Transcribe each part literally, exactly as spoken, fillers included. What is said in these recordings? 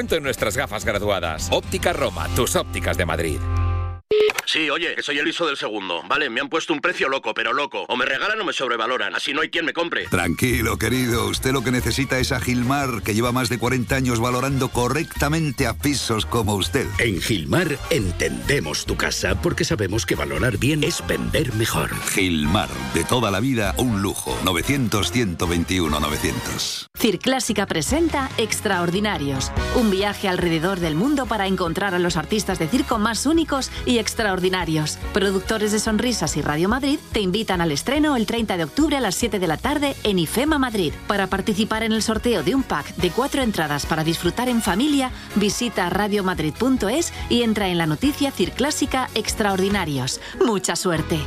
descuento en nuestras gafas graduadas. Óptica Roma, tus ópticas de Madrid. Sí, oye, que soy el ISO del segundo. Vale, me han puesto un precio loco, pero loco. O me regalan o me sobrevaloran. Así no hay quien me compre. Tranquilo, querido. Usted lo que necesita es a Gilmar, que lleva más de cuarenta años valorando correctamente a pisos como usted. En Gilmar entendemos tu casa porque sabemos que valorar bien es vender mejor. Gilmar, de toda la vida, un lujo. novecientos, ciento veintiuno, novecientos. Circlásica presenta Extraordinarios. Un viaje alrededor del mundo para encontrar a los artistas de circo más únicos y extraordinarios. Productores de Sonrisas y Radio Madrid te invitan al estreno el treinta de octubre a las siete de la tarde en IFEMA Madrid. Para participar en el sorteo de un pack de cuatro entradas para disfrutar en familia, visita radiomadrid punto es y entra en la noticia Circlásica Extraordinarios. ¡Mucha suerte!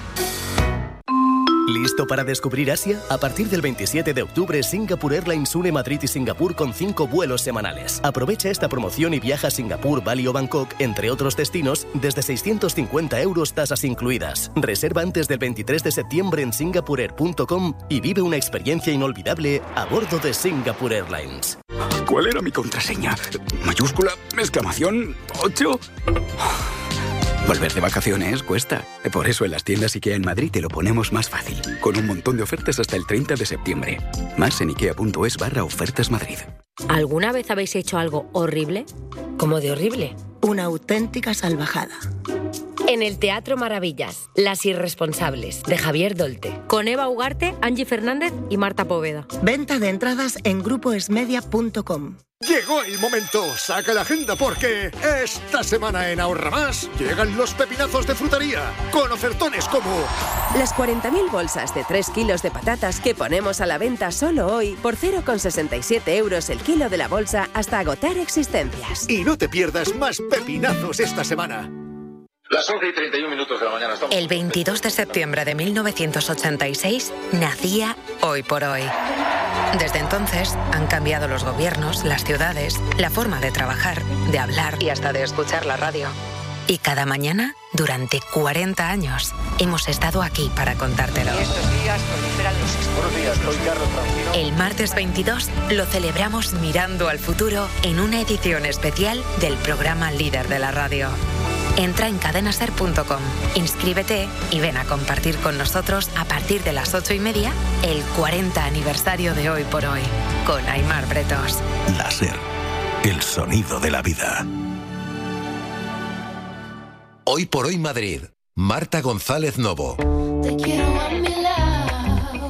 ¿Listo para descubrir Asia? A partir del veintisiete de octubre, Singapore Airlines une Madrid y Singapur con cinco vuelos semanales. Aprovecha esta promoción y viaja a Singapur, Bali o Bangkok, entre otros destinos, desde seiscientos cincuenta euros, tasas incluidas. Reserva antes del veintitrés de septiembre en singapore air punto com y vive una experiencia inolvidable a bordo de Singapore Airlines. ¿Cuál era mi contraseña? ¿Mayúscula? ¿Exclamación? ¿ocho? Volver de vacaciones cuesta. Por eso en las tiendas IKEA en Madrid te lo ponemos más fácil. Con un montón de ofertas hasta el treinta de septiembre. Más en ikea punto es barra ofertas Madrid. ¿Alguna vez habéis hecho algo horrible? ¿Cómo de horrible? Una auténtica salvajada. En el Teatro Maravillas, Las Irresponsables, de Javier Dolte. Con Eva Ugarte, Angie Fernández y Marta Poveda. Venta de entradas en grupo esmedia punto com. Llegó el momento, saca la agenda porque esta semana en Ahorra Más llegan los pepinazos de frutería con ofertones como las cuarenta mil bolsas de tres kilos de patatas que ponemos a la venta solo hoy por cero coma sesenta y siete euros el kilo de la bolsa hasta agotar existencias. Y no te pierdas más pepinazos esta semana. Las once y treinta y un minutos de la mañana estamos... El veintidós de septiembre de mil novecientos ochenta y seis nacía Hoy por Hoy. Desde entonces han cambiado los gobiernos, las ciudades, la forma de trabajar, de hablar y hasta de escuchar la radio. Y cada mañana, durante cuarenta años, hemos estado aquí para contártelo. Y estos días proliferan los... Buenos días, soy Carlos Francino. El martes veintidós lo celebramos mirando al futuro en una edición especial del programa líder de la radio. Entra en cadenaser punto com, inscríbete y ven a compartir con nosotros a partir de las ocho y media el cuarenta aniversario de Hoy por Hoy, con Aimar Bretos. La SER, el sonido de la vida. Hoy por Hoy Madrid, Marta González Novo. Te quiero a mi lado,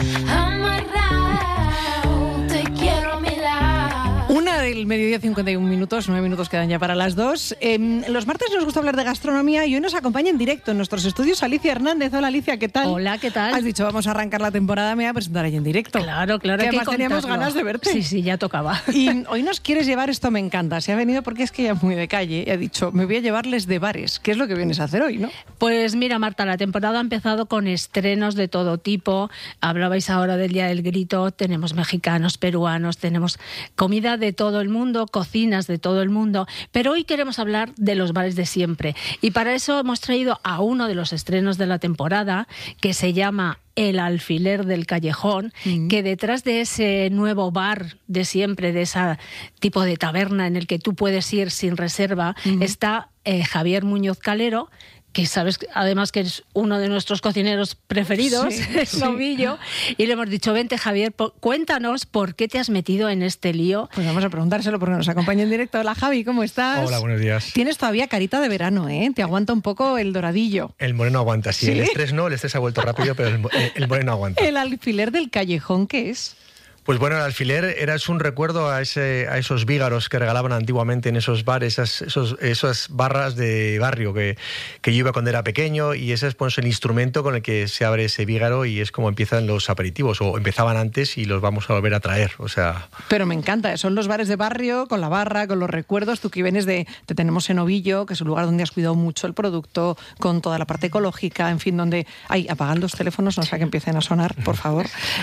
amarrado, te quiero a mi lado. Una del mediodía, cincuenta y un minutos, nueve minutos quedan ya para las dos. Eh, los martes nos gusta hablar de gastronomía y hoy nos acompaña en directo en nuestros estudios Alicia Hernández. Hola Alicia, ¿qué tal? Hola, ¿qué tal? Has dicho, vamos a arrancar la temporada, me voy a presentar ahí en directo. Claro, claro. Que hay además que teníamos contarlo. ganas de verte. Sí, sí, ya tocaba. Y hoy nos quieres llevar, esto me encanta. Se ha venido porque es que ella es muy de calle y ha dicho, me voy a llevarles de bares. ¿Qué es lo que vienes a hacer hoy, no? Pues mira, Marta, la temporada ha empezado con estrenos de todo tipo. Hablabais ahora del Día del Grito. Tenemos mexicanos, peruanos, tenemos comida de todo el mundo, cocinas de todo el mundo. Pero hoy queremos hablar de los bares de siempre. Y para eso hemos traído a uno de los estrenos de la temporada, que se llama El Alfiler del Callejón, mm. que detrás de ese nuevo bar de siempre, de ese tipo de taberna en el que tú puedes ir sin reserva, mm. está eh, Javier Muñoz Calero, que sabes además que es uno de nuestros cocineros preferidos, sí, el sí. novillo, y le hemos dicho, vente Javier, po- cuéntanos por qué te has metido en este lío. Pues vamos a preguntárselo porque nos acompaña en directo. Hola Javi, ¿cómo estás? Hola, buenos días. Tienes todavía carita de verano, ¿eh? Te aguanta un poco el doradillo. El moreno aguanta, sí, ¿sí? El estrés no, el estrés ha vuelto rápido, pero el, el moreno aguanta. El Alfiler del Callejón, ¿qué es? Pues bueno, el alfiler era es un recuerdo a, ese, a esos vígaros que regalaban antiguamente en esos bares, esas, esos, esas barras de barrio que, que yo iba cuando era pequeño, y ese es pues, el instrumento con el que se abre ese vígaro y es como empiezan los aperitivos, o empezaban antes y los vamos a volver a traer, o sea... Pero me encanta, son los bares de barrio, con la barra, con los recuerdos. Tú que vienes de... Te tenemos en Ovillo, que es un lugar donde has cuidado mucho el producto, con toda la parte ecológica, en fin, donde... Ay, apagad los teléfonos, no sea que empiecen a sonar, por favor.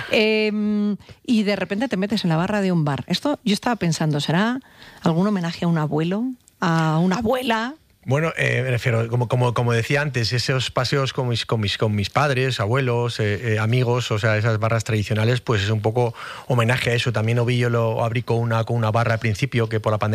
Eh, y de De repente te metes en la barra de un bar. Esto yo estaba pensando, ¿será algún homenaje a un abuelo? ¿A una abuela? Bueno, eh, me refiero, como, como, como decía antes, esos paseos con mis, con mis, con mis padres, abuelos, eh, eh, amigos, o sea, esas barras tradicionales, pues es un poco homenaje a eso. También Ovillo lo abrí con una, con una barra al principio, que por la pandemia